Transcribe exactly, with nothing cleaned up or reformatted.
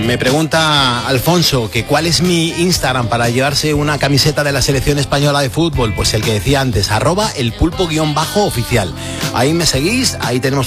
Me pregunta Alfonso que cuál es mi Instagram para llevarse una camiseta de la selección española de fútbol. Pues el que decía antes, arroba el pulpo guión bajo oficial. Ahí me seguís, ahí tenemos